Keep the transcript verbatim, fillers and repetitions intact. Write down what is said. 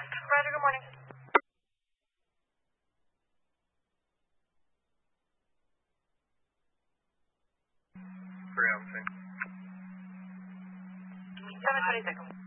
Roger, good morning. Three, I'm saying. seven twenty-six.